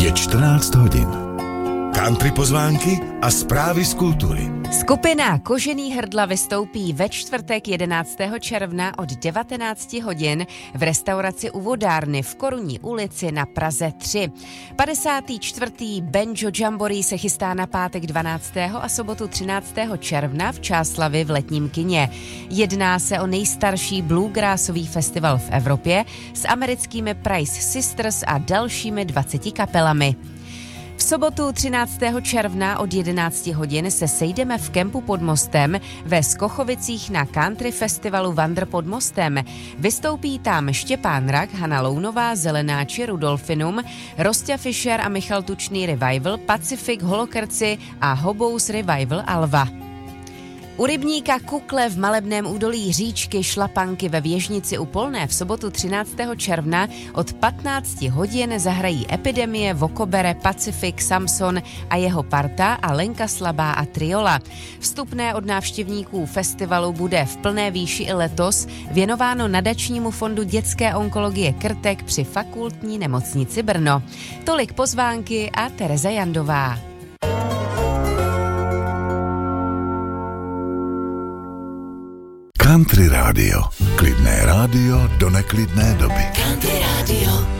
Je 14 hodin. Country pozvánky a zprávy z kultury. Skupina Kožený hrdla vystoupí ve čtvrtek 11. června od 19 hodin v restauraci u Vodárny v Korunní ulici na Praze 3. 54. Banjo Jamboree se chystá na pátek 12. a sobotu 13. června v Čáslavi v Letním kině. Jedná se o nejstarší bluegrassový festival v Evropě s americkými Price Sisters a dalšími 20 kapelami. V sobotu 13. června od 11 hodin se sejdeme v kempu pod mostem ve Skochovicích na country festivalu Vandr pod mostem. Vystoupí tam Štěpán Rak, Hana Lounová, Zelenáči, Rudolfinum, Rostě Fischer a Michal Tučný Revival, Pacific, Holokrci a Hobous Revival Alva. U rybníka Kukle v Malebném údolí říčky Šlapanky ve Věžnici u Polné v sobotu 13. června od 15 hodin zahrají Epidemie, Vokobere, Pacific, Samson a jeho parta a Lenka Slabá a Triola. Vstupné od návštěvníků festivalu bude v plné výši i letos věnováno nadačnímu fondu dětské onkologie Krtek při fakultní nemocnici Brno. Tolik pozvánky a Tereza Jandová. Country rádio. Klidné rádio do neklidné doby. Country rádio.